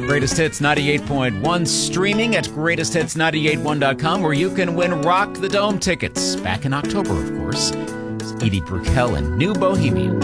Greatest Hits 98.1, streaming at greatesthits981.com, where you can win Rock the Dome tickets. Back in October, of course. It's Edie Brickell and New Bohemian.